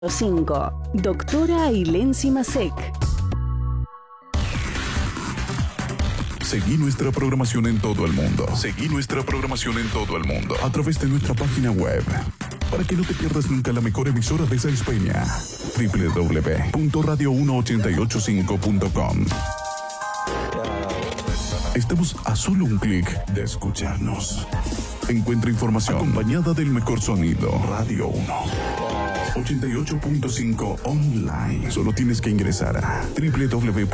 5. Doctora Ailensi Masek. Seguí nuestra programación en todo el mundo. Seguí nuestra programación en todo el mundo a través de nuestra página web. Para que no te pierdas nunca la mejor emisora de Sáenz Peña. www.radio188.5.com. Estamos a solo un clic de escucharnos. Encuentra información acompañada del mejor sonido. Radio 1. 88.5 online. Solo tienes que ingresar a www.